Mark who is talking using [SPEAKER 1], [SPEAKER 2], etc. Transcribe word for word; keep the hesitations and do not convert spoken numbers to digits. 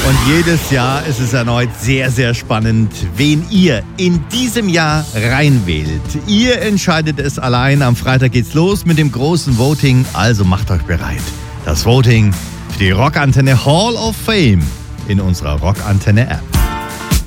[SPEAKER 1] Und jedes Jahr ist es erneut sehr, sehr spannend, wen ihr in diesem Jahr reinwählt. Ihr entscheidet es allein. Am Freitag geht's los mit dem großen Voting. Also macht euch bereit. Das Voting für die Rockantenne Hall of Fame in unserer Rockantenne App.